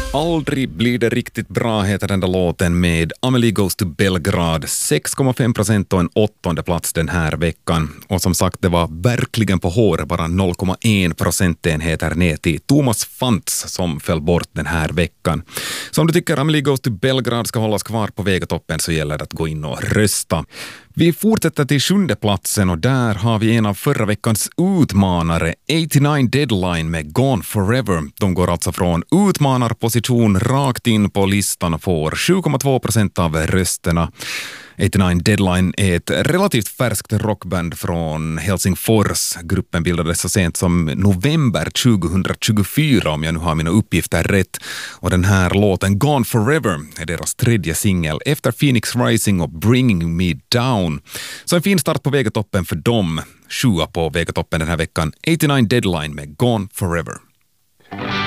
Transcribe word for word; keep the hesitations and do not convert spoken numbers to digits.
Aldrig blir det riktigt bra heter den där låten med Amelie Goes to Belgrad. sex komma fem procent och en åttonde plats den här veckan. Och som sagt, det var verkligen på hår, bara noll komma en procentenheter ner till Thomas Fantz som föll bort den här veckan. Så om du tycker Amelie Goes to Belgrad ska hållas kvar på Vegatoppen så gäller det att gå in och rösta. Vi fortsätter till sjunde platsen och där har vi en av förra veckans utmanare, åttionio Deadline med Gone Forever. De går alltså från utmanarposition rakt in på listan och får sju komma två procent av rösterna. åttionio Deadline är ett relativt färskt rockband från Helsingfors. Gruppen bildades så sent som november tjugohundratjugofyra om jag nu har mina uppgifter rätt. Och den här låten Gone Forever är deras tredje singel efter Phoenix Rising och Bringing Me Down. Så en fin start på Vegatoppen för dem. Sjua på Vegatoppen den här veckan. åttionio Deadline med Gone Forever.